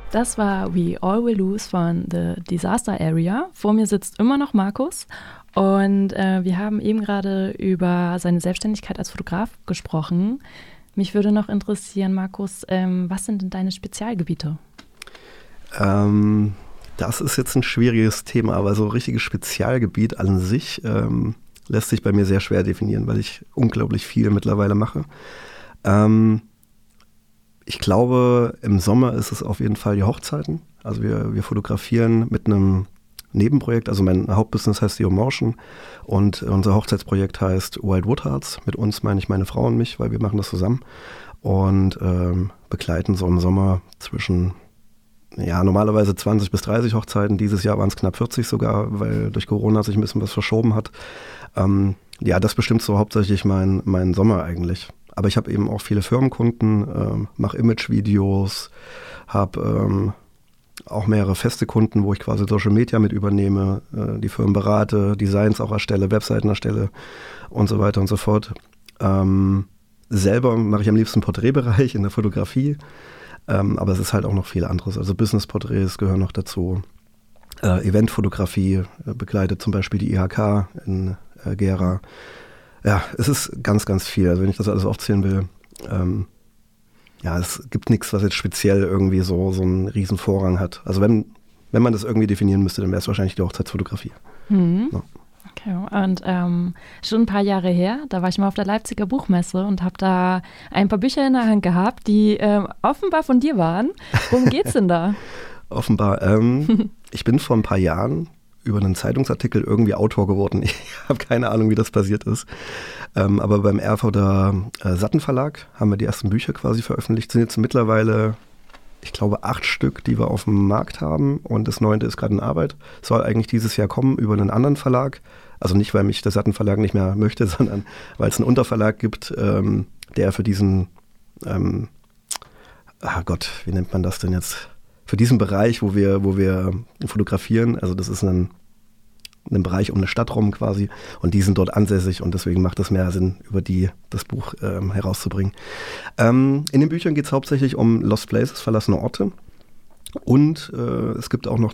Das war We All Will Lose von The Disaster Area. Vor mir sitzt immer noch Markus und wir haben eben gerade über seine Selbstständigkeit als Fotograf gesprochen. Mich würde noch interessieren, Markus, was sind denn deine Spezialgebiete? Das ist jetzt ein schwieriges Thema, aber so ein richtiges Spezialgebiet an sich lässt sich bei mir sehr schwer definieren, weil ich unglaublich viel mittlerweile mache. Ich glaube, im Sommer ist es auf jeden Fall die Hochzeiten. Also wir fotografieren mit einem Nebenprojekt, also mein Hauptbusiness heißt Theo Motion und unser Hochzeitsprojekt heißt Wild Wood Hearts. Mit uns meine ich meine Frau und mich, weil wir machen das zusammen und begleiten so im Sommer zwischen, normalerweise 20 bis 30 Hochzeiten. Dieses Jahr waren es knapp 40 sogar, weil durch Corona sich ein bisschen was verschoben hat. Das bestimmt so hauptsächlich mein Sommer eigentlich. Aber ich habe eben auch viele Firmenkunden, mache Imagevideos, habe auch mehrere feste Kunden, wo ich quasi Social Media mit übernehme, die Firmen berate, Designs auch erstelle, Webseiten erstelle und so weiter und so fort. Selber mache ich am liebsten Porträtbereich in der Fotografie, aber es ist halt auch noch viel anderes. Also Business-Porträts gehören noch dazu. Eventfotografie begleitet zum Beispiel die IHK in Gera. Ja, es ist ganz, ganz viel. Also wenn ich das alles aufzählen will, es gibt nichts, was jetzt speziell irgendwie so einen riesen Vorrang hat. Also wenn man das irgendwie definieren müsste, dann wäre es wahrscheinlich die Hochzeitsfotografie. Ja. Okay, und schon ein paar Jahre her, da war ich mal auf der Leipziger Buchmesse und habe da ein paar Bücher in der Hand gehabt, die offenbar von dir waren. Worum geht's denn da? Offenbar. Ich bin vor ein paar Jahren über einen Zeitungsartikel irgendwie Autor geworden. Ich habe keine Ahnung, wie das passiert ist. Aber beim Erfurter Satten-Verlag haben wir die ersten Bücher quasi veröffentlicht. Sind jetzt mittlerweile, ich glaube, 8 Stück, die wir auf dem Markt haben. Und das 9. ist gerade in Arbeit. Soll eigentlich dieses Jahr kommen über einen anderen Verlag. Also nicht, weil mich der Satten-Verlag nicht mehr möchte, sondern weil es einen Unterverlag gibt, der für diesen, wie nennt man das denn jetzt? Für diesen Bereich, wo wir fotografieren, also das ist ein Bereich um eine Stadt rum quasi und die sind dort ansässig und deswegen macht es mehr Sinn, über das Buch herauszubringen. In den Büchern geht es hauptsächlich um Lost Places, verlassene Orte und es gibt auch noch